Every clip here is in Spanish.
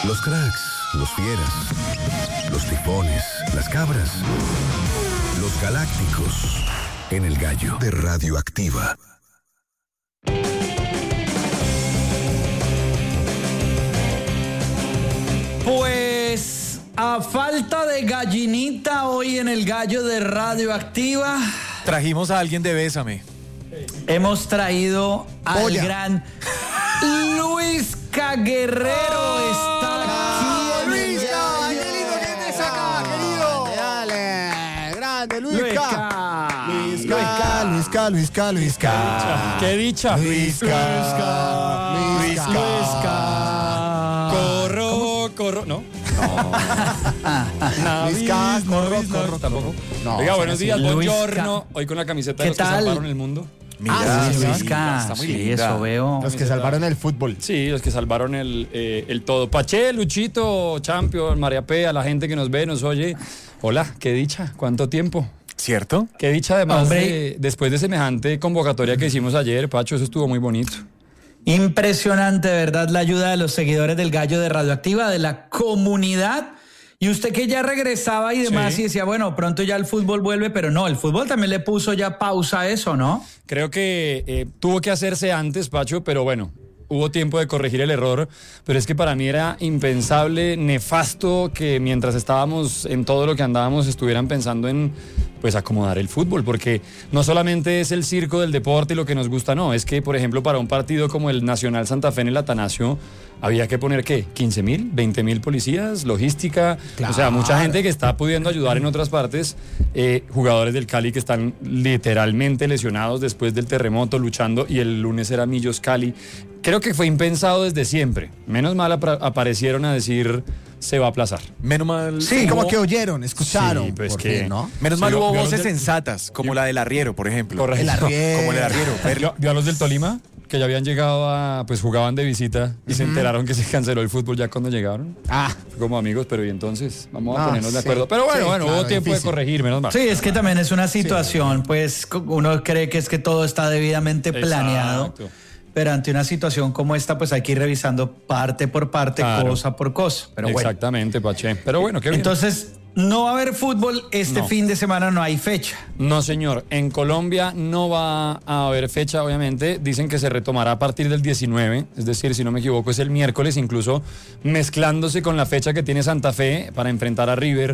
Los cracks, los fieras, los tifones, las cabras, los galácticos, en el gallo de Radioactiva. Pues a falta de gallinita hoy en el gallo de Radioactiva, trajimos a alguien de Bésame. Hemos traído al gran Luis Guerrero. Está aquí. Luisca, qué lindo que estés acá, querido. Dale, grande, Luisca. Luisca. ¡Qué dicha! Luisca. Corro, ¿no? Luisca, corro. Tampoco. No, Oiga, buenos días, Luisca. buongiorno. Hoy con la camiseta de ¿Qué los que tal? salvaron el mundo. Mira, sí, Luisca. está muy Sí, linda. eso veo. Los que salvaron el fútbol. Sí, los que salvaron el todo. Pache, Luchito, Champion, María P, a la gente que nos ve, nos oye. Hola, qué dicha, cuánto tiempo. ¿Cierto? Qué dicha además Hombre. después de semejante convocatoria que hicimos ayer, Pacho, eso estuvo muy bonito. Impresionante, de verdad, la ayuda de los seguidores del Gallo de Radioactiva, de la comunidad. Y usted que ya regresaba y demás Sí. y decía, bueno, pronto ya el fútbol vuelve, pero no, el fútbol también le puso ya pausa a eso, ¿no? Creo que tuvo que hacerse antes, Pacho, pero bueno, hubo tiempo de corregir el error. Pero es que para mí era impensable, nefasto, que mientras estábamos en todo lo que andábamos estuvieran pensando en pues acomodar el fútbol, porque no solamente es el circo del deporte y lo que nos gusta, no, es que por ejemplo para un partido como el Nacional Santa Fe en el Atanasio había que poner ¿qué? 15.000, 20.000 policías, logística, Claro. O sea, mucha gente que está pudiendo ayudar en otras partes, jugadores del Cali que están literalmente lesionados después del terremoto luchando, y el lunes era Millos Cali. Creo que fue impensado desde siempre. Menos mal aparecieron a decir se va a aplazar. Menos mal. Sí, como que oyeron, escucharon. Sí, pues por que- fin, ¿no? Menos mal Sí, hubo vio voces los del- sensatas, como la del arriero, por ejemplo. Correcto. El arriero. Como el del arriero. ¿Vio a los del Tolima? Que ya habían llegado pues jugaban de visita y se enteraron que se canceló el fútbol ya cuando llegaron. Ah, Como amigos, pero y entonces vamos a No, ponernos de sí. acuerdo. Pero bueno, Sí, hubo claro, tiempo difícil. de corregir, menos mal. Sí, es que también es una situación, pues uno cree que es que todo está debidamente planeado, Exacto. pero ante una situación como esta, pues hay que ir revisando parte por parte, Claro. cosa por cosa. Pero bueno, Exactamente, Pache. Pero bueno, qué bien. entonces no va a haber fútbol este No. fin de semana, no hay fecha. No, señor. En Colombia no va a haber fecha, obviamente. Dicen que se retomará a partir del 19, es decir, si no me equivoco, es el miércoles, incluso mezclándose con la fecha que tiene Santa Fe para enfrentar a River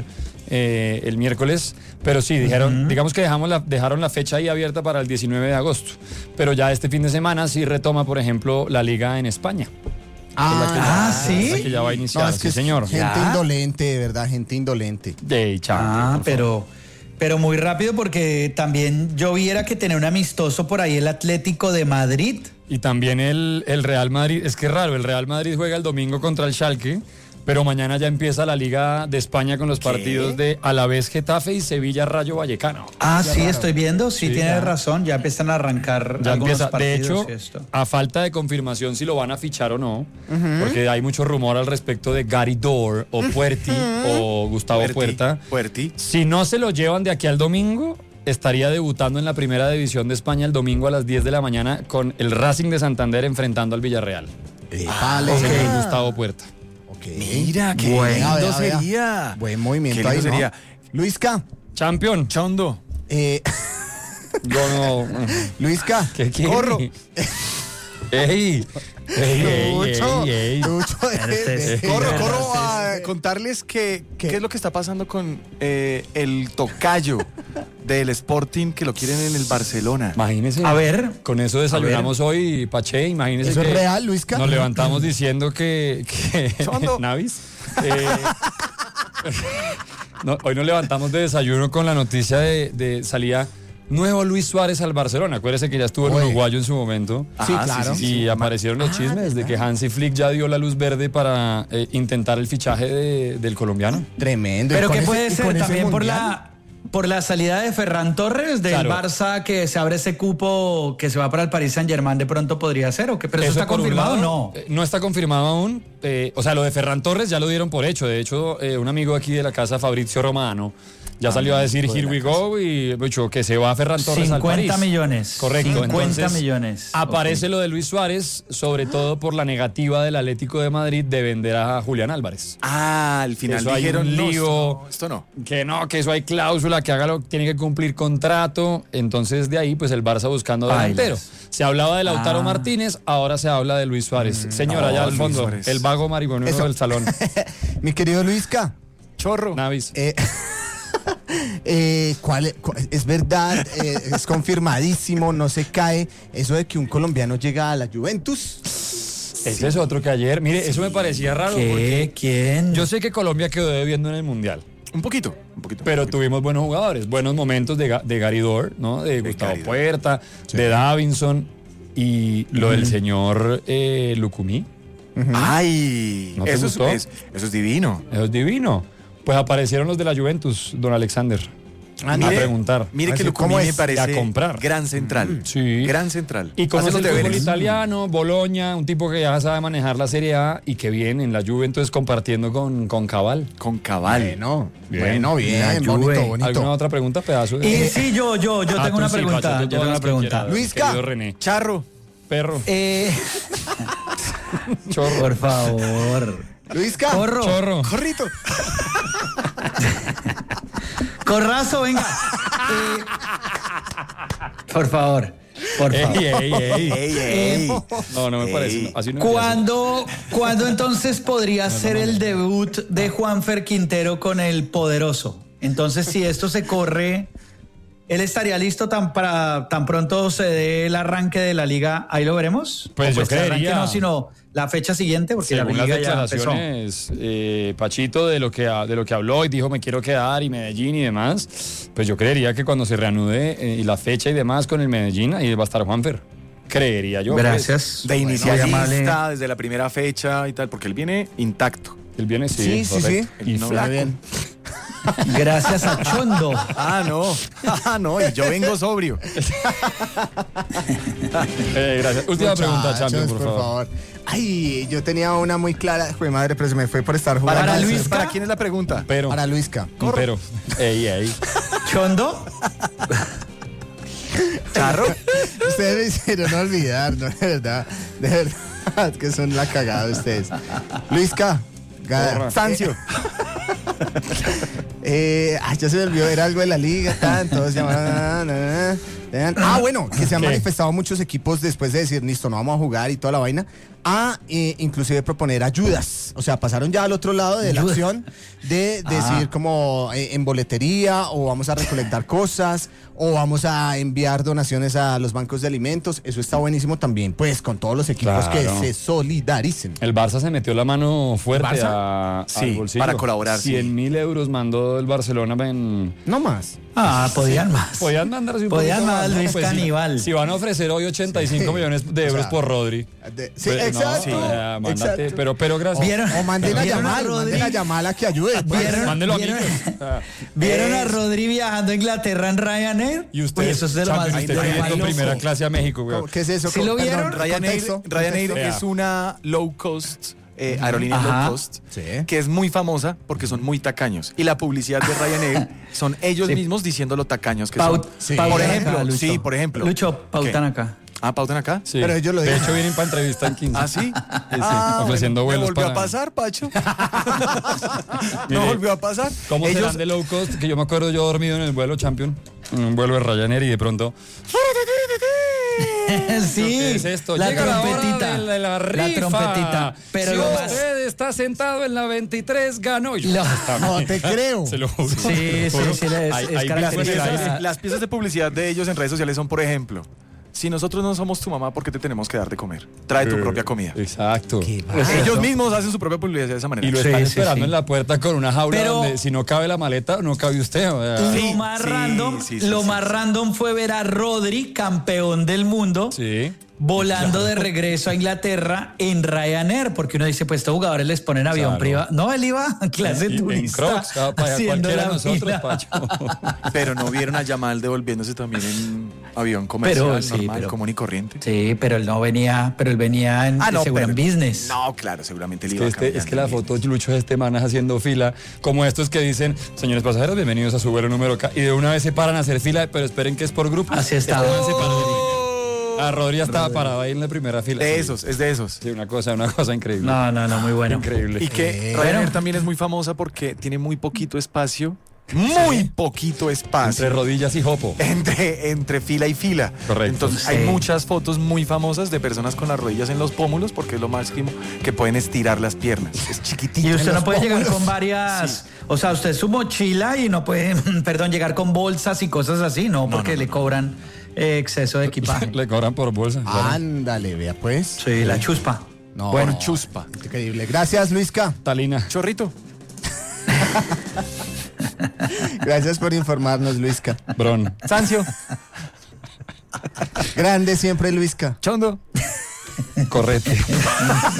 el miércoles. Pero sí, digamos que dejaron la fecha ahí abierta para el 19 de agosto. Pero ya este fin de semana sí retoma, por ejemplo, la liga en España. ¿sí? La que ya va a iniciar, no, es que sí, es señor. gente Ya. indolente, de verdad, gente indolente. De Champions, por favor. pero muy rápido porque también yo viera que tenía un amistoso por ahí el Atlético de Madrid. Y también el Real Madrid, es que es raro, el Real Madrid juega el domingo contra el Schalke, pero mañana ya empieza la Liga de España con los partidos de Alavés, Getafe y Sevilla Rayo Vallecano. Sí, estoy viendo, sí, Sí, tiene ya. razón, ya empiezan a arrancar Ya algunos empieza, de partidos hecho, y esto. a falta de confirmación si lo van a fichar o no, porque hay mucho rumor al respecto de Gary Dor o Puerti o Gustavo Puerta. Puerti. Si no se lo llevan de aquí al domingo, estaría debutando en la primera división de España el domingo a las 10 de la mañana con el Racing de Santander enfrentando al Villarreal. Vale. Con Gustavo Puerta. Mira, qué Vea, lindo vea, vea. sería. Buen movimiento Qué ahí, lindo ¿no? sería. Luisca, Champion. Chondo. Yo no. Luisca, ¿Qué quiere? corro. ¡Ey! Lucho, ey. Lucho, Corro a contarles qué es lo que está pasando con el tocayo del Sporting que lo quieren en el Barcelona. Imagínese. A ver. Con eso desayunamos hoy, Pache. Imagínese. ¿Eso es que real, Luisca? Nos levantamos diciendo que Chondo. Navis. No, hoy nos levantamos de desayuno con la noticia de salida nuevo Luis Suárez al Barcelona. Acuérdese que ya estuvo el Oye. uruguayo en su momento. Sí, Ajá, claro. Y aparecieron los chismes de que Hansi Flick ya dio la luz verde para intentar el fichaje del colombiano. Tremendo. Pero Y con que ese- puede y ser con ese también mundial. por la salida de Ferran Torres del Claro. Barça, que se abre ese cupo que se va para el Paris Saint-Germain, de pronto podría ser, ¿o qué? ¿Pero eso está por un confirmado o lado, no? No está confirmado aún. O sea, lo de Ferran Torres ya lo dieron por hecho. De hecho, un amigo aquí de la casa, Fabrizio Romano, Ya salió a decir here we go y mucho que se va a Ferran Torres al París. 50 millones. Correcto. 50 entonces, millones. Aparece lo de Luis Suárez, sobre todo por la negativa del Atlético de Madrid de vender a Julián Álvarez. Al final Eso hay dijeron, un no, lío. esto no. Que eso hay cláusula, que haga lo que tiene que cumplir contrato. Entonces de ahí pues el Barça buscando delantero. Se hablaba de Lautaro Martínez, ahora se habla de Luis Suárez. Señora, allá al Luis fondo, Suárez. el vago marihuanero Eso. del salón. Mi querido Luisca, Chorro. Navis. es verdad, es confirmadísimo, no se cae eso de que un colombiano llega a la Juventus. Ese es otro que ayer, mire, eso me parecía raro. Porque ¿Quién? yo sé que Colombia quedó debiendo en el Mundial. Un poquito. Pero tuvimos buenos jugadores, buenos momentos de Gary Dor, ¿no? De Gustavo Gary Dor. Puerta, de Davinson y lo del señor Lucumí. Ay, ¿No te eso gustó? eso es divino. Eso es divino. Pues aparecieron los de la Juventus, don Alexander. a preguntar. Mire que Así, Lucumí ¿cómo me es? parece A comprar. gran central. Sí. Gran central. Y como Hace es el los fútbol deberes. italiano, Boloña, un tipo que ya sabe manejar la Serie A y que viene en la Juventus compartiendo con Cabal. Con Cabal. Bueno, Bien. bien, La Juve. bonito. ¿Alguna otra pregunta, pedazo? Y sí, yo tengo una pregunta. Yo tengo una pregunta. Luisca. René. Charro. Perro. Chorro. Por favor. Luisca. Corro. Chorro. Corrito. Corrazo, venga. Por favor. Por favor. Ey. No me parece. Ey. Así no debería ser. ¿Cuándo entonces podría ser el debut de Juanfer Quintero con el Poderoso? Entonces, si esto se corre, ¿él estaría listo tan pronto se dé el arranque de la liga? ¿Ahí lo veremos? Pues yo el arranque creería. no, sino la fecha siguiente, porque Según la las liga ya empezó. declaraciones, Pachito, de lo que habló y dijo me quiero quedar y Medellín y demás, pues yo creería que cuando se reanude y la fecha y demás con el Medellín, ahí va a estar Juanfer. Creería yo. Gracias. De Muy inicialista amable. desde la primera fecha y tal, porque él viene intacto. Pues. Él viene, Sí. correcto. Y No, flaco. Bien. Gracias a Chondo. No, y yo vengo sobrio. Gracias. Última pregunta, Muchachos, Champion, por favor. Ay, yo tenía una muy clara. Jue madre, pero se me fue por estar jugando. Para Luis. ¿Para quién es la pregunta? Pero. Para Luisca. Pero. Ey. ¿Chondo? Charro. Ustedes me hicieron olvidar, ¿no? De verdad, que son la cagada ustedes. Luisca. Porra. Sancio. Ya se me olvidó, era algo de la liga, todos llamaban. Bueno, que se han ¿Qué? manifestado muchos equipos después de decir, listo, no vamos a jugar y toda la vaina, inclusive proponer ayudas. O sea, pasaron ya al otro lado de la acción de decir como en boletería, o vamos a recolectar cosas, o vamos a enviar donaciones a los bancos de alimentos. Eso está buenísimo también, pues, con todos los equipos Claro. que se solidaricen. El Barça se metió la mano fuerte ¿Barça? al Sí, bolsillo. para colaborar, sí. 100.000 euros mandó el Barcelona No más. Podían más. Podían mandarse un Podían poquito más, ¿no? Luis Si- Caníbal. Si van a ofrecer hoy 85 millones de euros O sea, por Rodri. Sí, Pues, exacto. No, mándate, exacto. pero gracias. ¿Vieron? O manden a ¿Vieron a llamar, Rodri? manden a llamar a que ayude. pues. ¿Vieron? Mándelo a mí. ¿Vieron a Rodri viajando a Inglaterra en Ryanair? Y usted, Uy, eso es de lo más Champion, usted de lo viene más con loco. primera clase a México, güey. ¿Qué es eso? ¿Sí lo vieron? Ryanair Contexto. es una low cost, aerolínea Ajá. low cost, Sí. que es muy famosa porque son muy tacaños. Y la publicidad de Ryanair son ellos mismos diciendo lo tacaños que son. Pautan Por acá, ejemplo, Lucho. sí, por ejemplo. Lucho, pautan ¿Qué? acá. ¿Pautan acá? Sí. Pero ellos lo de dicen. hecho, vienen para entrevista en 15. ¿Ah, sí? ofreciendo bueno, vuelos ¿me volvió para... a pasar, Pacho? Mire, ¿No volvió a pasar? ¿Cómo Ellos- serán de low cost? Que yo me acuerdo yo dormido en el vuelo Champion, en un vuelo de Ryanair y de pronto... Sí, ¿Qué es esto? la Llega la hora trompetita. de la rifa. La trompetita. Pero si lo más... usted está sentado en la 23, ganó. Y yo, Lo- No te creo. se lo juro. Sí, es Hay característica. piezas Las piezas de publicidad de ellos en redes sociales son, por ejemplo, si nosotros no somos tu mamá, ¿por qué te tenemos que dar de comer? Trae tu propia comida. Exacto. Ellos mismos hacen su propia publicidad de esa manera. Y lo Sí, están sí, esperando sí. en la puerta con una jaula Pero- donde si no cabe la maleta, no cabe usted. O sea, Sí, Lo más sí, random, sí, lo sí, más sí. random fue ver a Rodri, campeón del mundo, sí. volando de regreso a Inglaterra en Ryanair, porque uno dice, pues estos jugadores les ponen avión Claro. privado. No, él iba en clase En turista. Crocs, para haciendo cualquiera de la nosotros, fila. Pacho. Pero no vieron a Yamal devolviéndose también en avión comercial, Pero, sí, normal, pero- común y corriente. Sí, pero él venía en seguro en business. No, claro, seguramente él Es iba que, es que la caminando. foto de Lucho de este man es haciendo fila, como estos que dicen, señores pasajeros, bienvenidos a su vuelo número K, y de una vez se paran a hacer fila, pero esperen que es por grupo. Así estaba. Este man se paró. Rodri ya estaba parado ahí en la primera fila. De Sí. esos, es de esos. Sí, una cosa increíble. No, muy bueno. Increíble. Y que Bueno. Ryanair también es muy famosa porque tiene muy poquito espacio. Muy poquito espacio. Entre rodillas y jopo. Entre fila y fila. Correcto. Entonces Sí. hay muchas fotos muy famosas de personas con las rodillas en los pómulos porque es lo máximo que pueden estirar las piernas. Es chiquitito. Y usted en no los puede llegar pómulos. con varias, o sea, usted es su mochila y no puede, perdón, llegar con bolsas y cosas así, ¿no? Porque le cobran exceso de equipaje. Le cobran por bolsa. claro. Ándale, vea pues. Sí, la chuspa. No, Bueno, chuspa. increíble. Gracias, Luisca. Talina. Chorrito. Gracias por informarnos, Luisca. Bron. Sancio. Grande siempre, Luisca. Chondo. Correte.